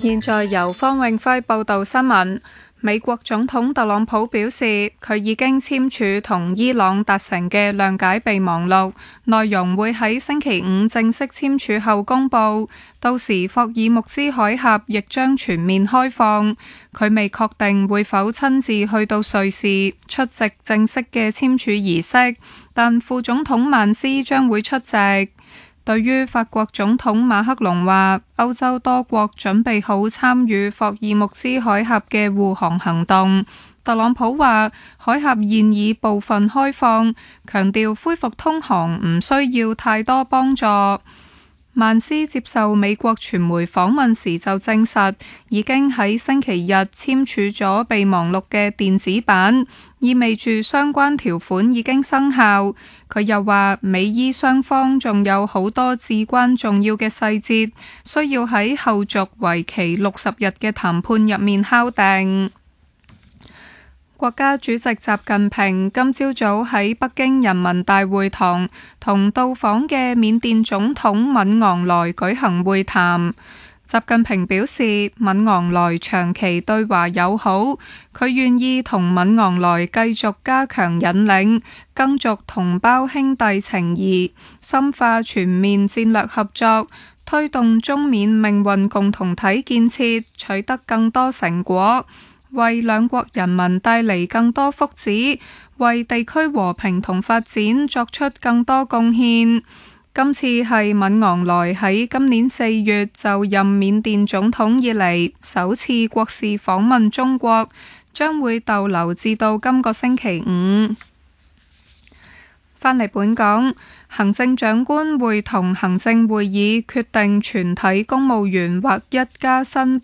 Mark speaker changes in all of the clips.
Speaker 1: 現在由方永輝報道新聞。美國總統特朗普表示，佢已經簽署同伊朗達成嘅諒解備忘錄，內容會喺星期五正式簽署後公佈。到時霍爾木茲海峽亦將全面開放。佢未確定會否親自去到瑞士出席正式嘅簽署儀式，但副總統曼斯將會出席。對於法國總統馬克龍話，歐洲多國準備好參與霍爾木茲海峽嘅護航行動，特朗普話海峽現已部分開放，強調恢復通航唔需要太多幫助。曼斯接受美國傳媒訪問時就證實，已經喺星期日簽署咗備忘錄嘅電子版，意味住相關條款已經生效。佢又話，美伊雙方仲有好多至關重要嘅細節，需要喺後續為期60日嘅談判入面敲定。國家主席習近平今朝早喺北京人民大會堂同到訪嘅緬甸總統敏昂萊舉行會談。習近平表示，敏昂萊長期對華友好，佢願意同敏昂萊繼續加強引領，耕耘同胞兄弟情誼，深化全面戰略合作，推動中緬命運共同體建設取得更多成果，為兩國人民帶嚟更多福祉，為地區和平同發展作出更多貢獻。今次係敏昂萊喺今年4月就任緬甸總統以嚟首次國事訪問中國，將會逗留至到今個星期五。返嚟本港，行政長官會同行政會議決定全體公務員劃一加薪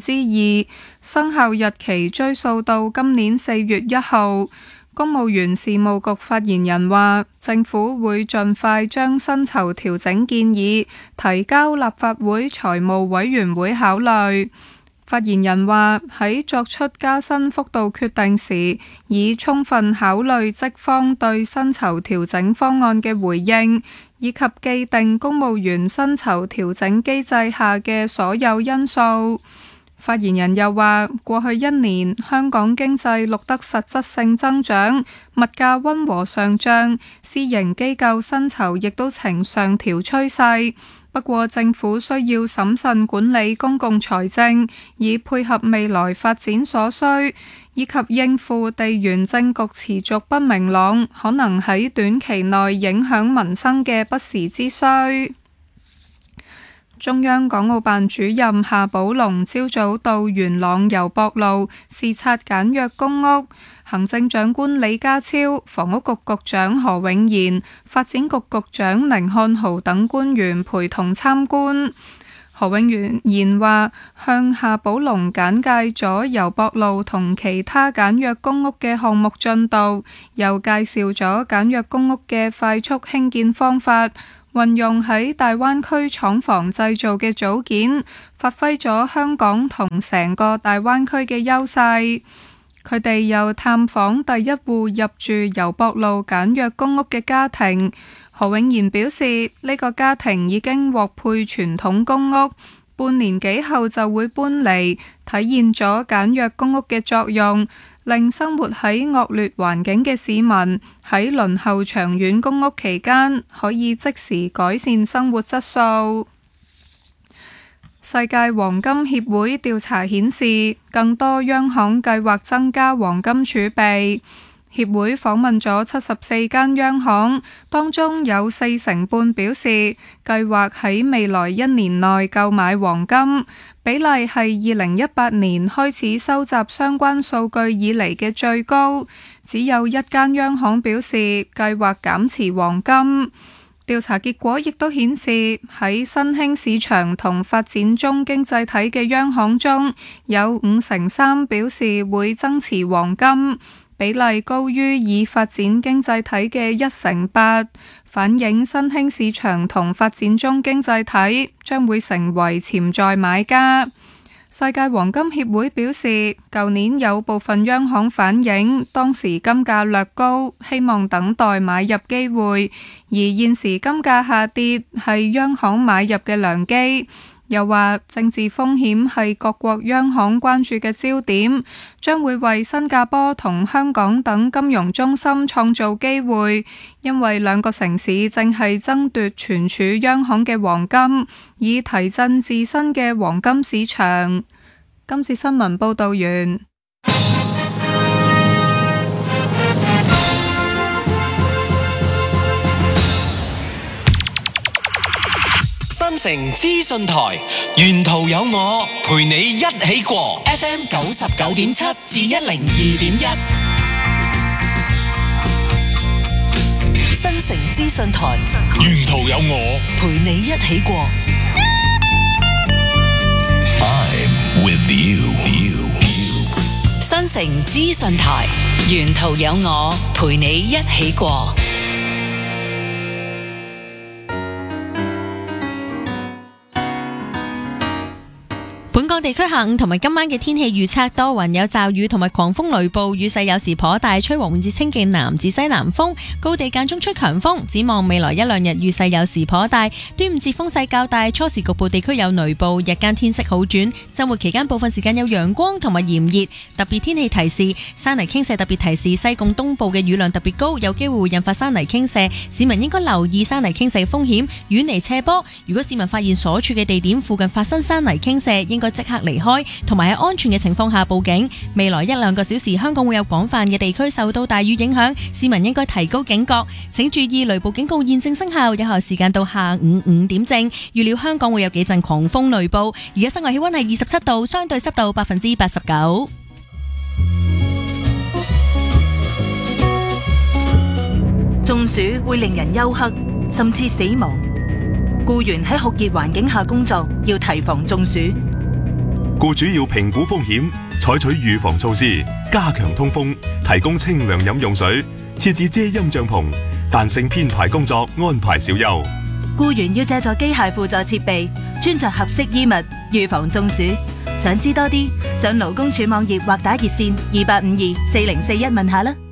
Speaker 1: 2%，生效日期追溯到今年4月1號。公務員事務局發言人話，政府會盡快將薪酬調整建議提交立法會財務委員會考慮。發言人話，喺作出加薪幅度決定時，已充分考慮職方對薪酬調整方案嘅回應，以及既定公務員薪酬調整機制下嘅所有因素。發言人又話，過去1年香港經濟錄得實質性增長，物價溫和上漲，私營機構薪酬亦都呈上調趨勢。不過政府需要審慎管理公共財政，以配合未來發展所需，以及應付地緣政局持續不明朗，可能喺短期內影響民生嘅不時之需。中央港澳辦主任夏寶龍朝早到元朗油博路視察簡約公屋，行政長官李家超、房屋局局長何永賢、發展局局長寧漢豪等官員陪同參觀。何永賢話，向夏寶龍簡介咗油博路同其他簡約公屋嘅項目進度，又介紹咗簡約公屋嘅快速興建方法，運用喺大灣區廠房製造嘅組件，發揮咗香港同成個大灣區嘅優勢。佢哋又探訪第一戶入住油博路簡約公屋嘅家庭。何永賢表示，呢個家庭已經獲配傳統公屋，半年幾後就會搬離，體現咗簡約公屋嘅作用，令生活喺惡劣環境嘅市民喺輪候長遠公屋期間可以即時改善生活質素。世界黃金協會調查顯示，更多央行計劃增加黃金儲備。協會訪問咗74間央行，當中有40%表示計劃喺未來1年內購買黃金，比例係2018年開始收集相關數據以嚟嘅最高。只有1間央行表示計劃減持黃金。調查結果亦都顯示，喺新興市場同發展中經濟體嘅央行中，有53%表示會增持黃金，比例高於已發展經濟體嘅1%，反映新興市場同發展中經濟體將會成為潛在買家。世界黃金協會表示，舊年有部分央行反映當時金價略高，希望等待買入機會，而現時金價下跌係央行買入嘅良機。 又話政治風險係各國央行關注嘅焦點，將會為新加坡同香港等金融中心創造機會，因為兩個城市正係爭奪存儲央行嘅黃金，以提振自身嘅黃金市場。今次新聞報道完。
Speaker 2: 新城資訊台，沿途有我陪你一起過 FM 99.7至102.1。新城資訊台，沿途有我陪你一起過。I'm with you。新城資訊台，沿途有我陪你一起過。
Speaker 3: 本港地區下午同埋今晚嘅天氣預測多雲有驟雨同埋狂風雷暴，雨勢有時頗大，吹和緩至清勁南至西南風，高地間中吹強風。展望未來一兩日雨勢有時頗大，端午節風勢較大，初時局部地區有雷暴，日間天色好轉，週末期間部分時間有陽光同埋炎熱。特別天氣提示：山泥傾瀉特別提示，西貢東部嘅雨量特別高，有機會會引發山泥傾瀉，市民應該留意山泥傾瀉風險，遠離斜坡。如果市民發現所處嘅地點附近發生山泥傾瀉，應該即刻離開，同埋喺安全嘅情況下報警。未來一兩個小時，香港會有廣泛嘅地區受到大雨影響，市民應該提高警覺。請注意雷暴警告現正生效，有效時間到下午5點正。預料香港會有幾陣狂風雷暴。而家室外氣溫係27度，相對濕度89%。
Speaker 4: 中暑會令人休克，甚至死亡。僱員喺酷熱環境下工作，要提防中暑。
Speaker 5: 僱主要評估風險，採取預防措施，加強通風，提供清涼飲用水，設置遮陰帳篷，彈性編排工作，安排小休。
Speaker 4: 僱員要借助機械輔助設備，穿着合適衣物，預防中暑。想知多啲，上勞工處網頁或打熱線28524041問下啦。